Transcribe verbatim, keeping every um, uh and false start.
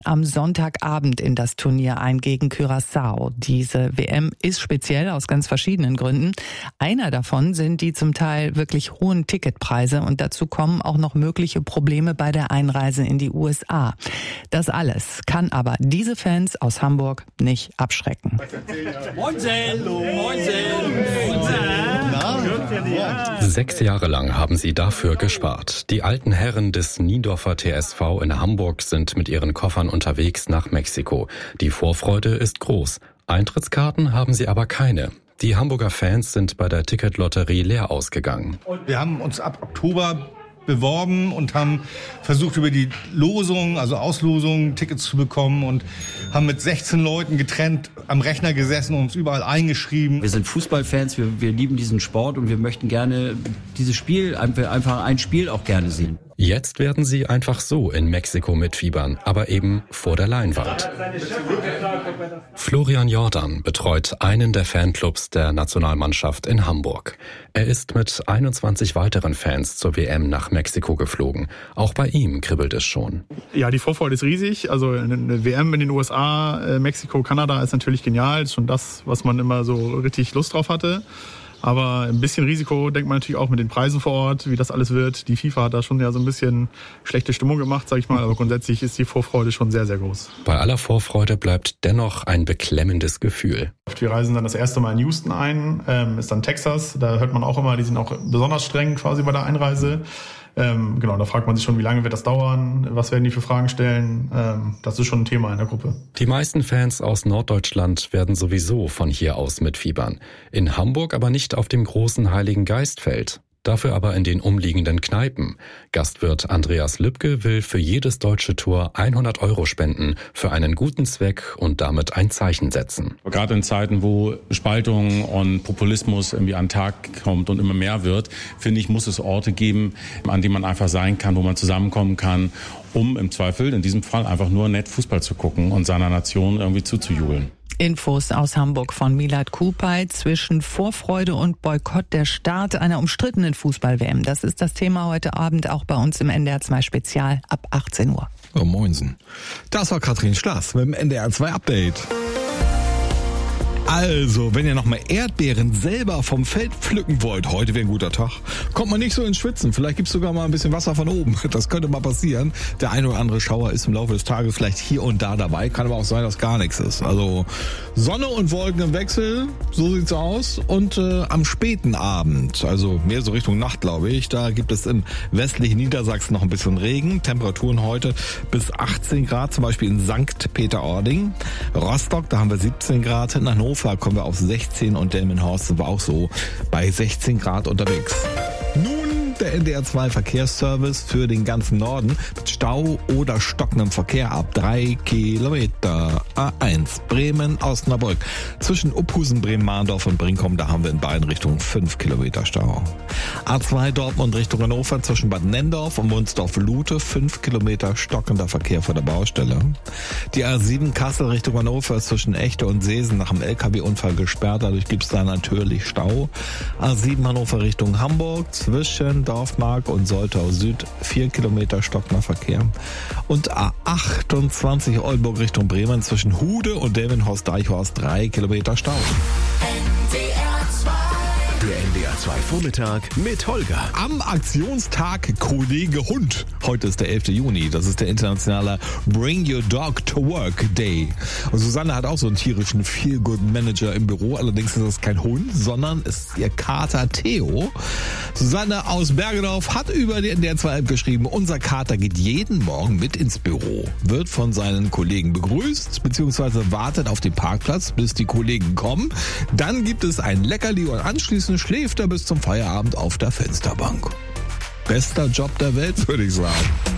am Sonntagabend in das Turnier ein gegen Curaçao. Diese W M ist speziell aus ganz verschiedenen Gründen. Einer davon sind die zum Teil wirklich hohen Ticketpreise und dazu kommen auch noch mögliche Probleme bei der Einreise in die U S A. Das alles kann aber diese Fans aus Hamburg nicht abschrecken. Moinsen! Moinsen! Sechs Jahre lang haben sie dafür gespart. Die alten Herren des Niendorfer T S V in Hamburg sind mit ihren Koffern unterwegs nach Mexiko. Die Vorfreude ist groß. Eintrittskarten haben sie aber keine. Die Hamburger Fans sind bei der Ticketlotterie leer ausgegangen. Wir haben uns ab Oktober beworben und haben versucht, über die Losung, also Auslosung, Tickets zu bekommen und haben mit sechzehn Leuten getrennt am Rechner gesessen und uns überall eingeschrieben. Wir sind Fußballfans, wir, wir lieben diesen Sport und wir möchten gerne dieses Spiel, einfach ein Spiel auch gerne sehen. Jetzt werden sie einfach so in Mexiko mitfiebern, aber eben vor der Leinwand. Florian Jordan betreut einen der Fanclubs der Nationalmannschaft in Hamburg. Er ist mit einundzwanzig weiteren Fans zur W M nach Mexiko geflogen. Auch bei ihm kribbelt es schon. Ja, die Vorfreude ist riesig. Also eine W M in den U S A, Mexiko, Kanada ist natürlich genial. Das ist schon das, was man immer so richtig Lust drauf hatte. Aber ein bisschen Risiko denkt man natürlich auch mit den Preisen vor Ort, wie das alles wird. Die FIFA hat da schon ja so ein bisschen schlechte Stimmung gemacht, sag ich mal. Aber grundsätzlich ist die Vorfreude schon sehr, sehr groß. Bei aller Vorfreude bleibt dennoch ein beklemmendes Gefühl. Wir reisen dann das erste Mal in Houston ein, ähm, ist dann Texas. Da hört man auch immer, die sind auch besonders streng quasi bei der Einreise. Ähm, genau, da fragt man sich schon, wie lange wird das dauern, was werden die für Fragen stellen. Ähm, das ist schon ein Thema in der Gruppe. Die meisten Fans aus Norddeutschland werden sowieso von hier aus mitfiebern. In Hamburg aber nicht auf dem großen Heiligen Geistfeld. Dafür aber in den umliegenden Kneipen. Gastwirt Andreas Lübke will für jedes deutsche Tor hundert Euro spenden für einen guten Zweck und damit ein Zeichen setzen. Gerade in Zeiten, wo Spaltung und Populismus irgendwie an den Tag kommt und immer mehr wird, finde ich, muss es Orte geben, an denen man einfach sein kann, wo man zusammenkommen kann, um im Zweifel, in diesem Fall, einfach nur nett Fußball zu gucken und seiner Nation irgendwie zuzujubeln. Infos aus Hamburg von Milad Kupay. Zwischen Vorfreude und Boykott der Start einer umstrittenen Fußball-W M. Das ist das Thema heute Abend auch bei uns im N D R zwei Spezial ab achtzehn Uhr. Oh, moinsen. Das war Katrin Schlaß mit dem N D R zwei Update. Also, wenn ihr noch mal Erdbeeren selber vom Feld pflücken wollt, heute wäre ein guter Tag, kommt man nicht so ins Schwitzen. Vielleicht gibt's sogar mal ein bisschen Wasser von oben. Das könnte mal passieren. Der eine oder andere Schauer ist im Laufe des Tages vielleicht hier und da dabei. Kann aber auch sein, dass gar nichts ist. Also Sonne und Wolken im Wechsel, so sieht's aus. Und äh, am späten Abend, also mehr so Richtung Nacht, glaube ich, da gibt es im westlichen Niedersachsen noch ein bisschen Regen. Temperaturen heute bis achtzehn Grad, zum Beispiel in Sankt Peter-Ording. Rostock, da haben wir siebzehn Grad. In Hannover kommen wir auf sechzehn und Delmenhorst sind wir auch so bei sechzehn Grad unterwegs. Nun der N D R zwei Verkehrsservice für den ganzen Norden mit Stau oder stockendem Verkehr ab drei Kilometer. A eins Bremen-Osnabrück. Zwischen Uphusen, Bremen-Mahndorf und Brinkum, da haben wir in beiden Richtungen fünf Kilometer Stau. A zwei Dortmund Richtung Hannover zwischen Bad Nendorf und Wunsdorf-Lute, fünf Kilometer stockender Verkehr vor der Baustelle. Die A sieben Kassel Richtung Hannover zwischen Echte und Seesen nach dem L K W-Unfall gesperrt, dadurch gibt es da natürlich Stau. A sieben Hannover Richtung Hamburg zwischen Dorfmark und Soltau Süd, vier Kilometer stockender Verkehr. Und A achtundzwanzig Oldenburg Richtung Bremen zwischen Hude und Delmenhorst-Deichhorst, drei Kilometer Stau. Der N D R zwei Vormittag mit Holger. Am Aktionstag Kollege Hund. Heute ist der elfte Juni. Das ist der internationale Bring Your Dog to Work Day. Und Susanne hat auch so einen tierischen Feel-Good-Manager im Büro. Allerdings ist das kein Hund, sondern ist ihr Kater Theo. Susanne aus Bergedorf hat über die N D R zwei App geschrieben, unser Kater geht jeden Morgen mit ins Büro, wird von seinen Kollegen begrüßt, beziehungsweise wartet auf den Parkplatz, bis die Kollegen kommen. Dann gibt es ein Leckerli und anschließend schläft er bis zum Feierabend auf der Fensterbank. Bester Job der Welt, würde ich sagen.